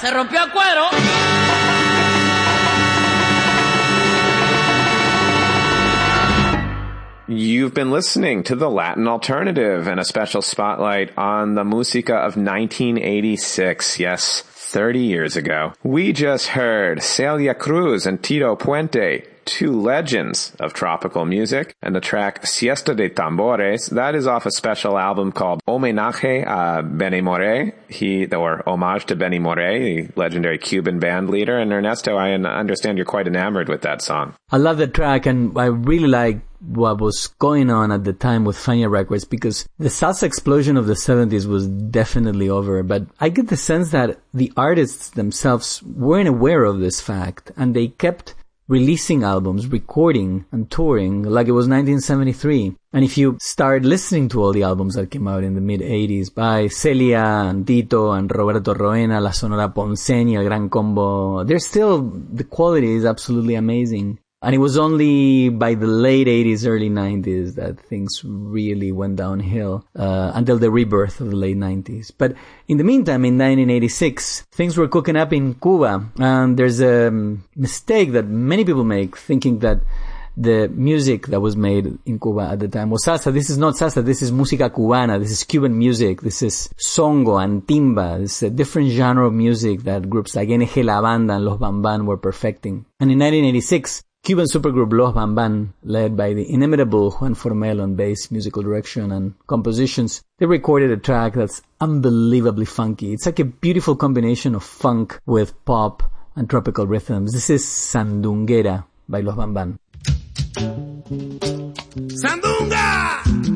se rompió el cuero. You've been listening to The Latin Alternative and a special spotlight on the música of 1986. Yes, 30 years ago. We just heard Celia Cruz and Tito Puente, two legends of tropical music, and the track Siesta de Tambores. That is off a special album called Homenaje a Benny Moré, or Homage to Benny Moré, the legendary Cuban band leader. And Ernesto, I understand you're quite enamored with that song. I love the track, and I really like what was going on at the time with Fania Records, because the salsa explosion of the 70s was definitely over. But I get the sense that the artists themselves weren't aware of this fact, and they kept releasing albums, recording and touring like it was 1973. And if you start listening to all the albums that came out in the mid-80s by Celia and Tito and Roberto Roena, La Sonora Ponceña, El Gran Combo, the quality is absolutely amazing. And it was only by the late 80s, early 90s that things really went downhill, until the rebirth of the late 90s. But in the meantime, in 1986, things were cooking up in Cuba. And there's a mistake that many people make, thinking that the music that was made in Cuba at the time was salsa. This is not salsa. This is música cubana. This is Cuban music. This is songo and timba. This is a different genre of music that groups like NG La Banda and Los Bamban were perfecting. And in 1986, Cuban supergroup Los Bamban, led by the inimitable Juan Formel on bass, musical direction, and compositions, they recorded a track that's unbelievably funky. It's like a beautiful combination of funk with pop and tropical rhythms. This is Sandunguera by Los Bamban. Sandunga!